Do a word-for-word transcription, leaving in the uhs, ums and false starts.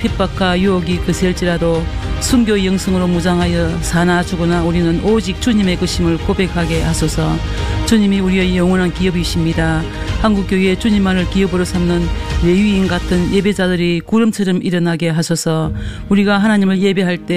핍박과 유혹이 거셀지라도 순교 영성으로 무장하여 사나 죽으나 우리는 오직 주님의 것임을 고백하게 하소서. 주님이 우리의 영원한 기업이십니다. 한국교회에 주님만을 기업으로 삼는 레위인 같은 예배자들이 구름처럼 일어나게 하소서. 우리가 하나님을 예배할 때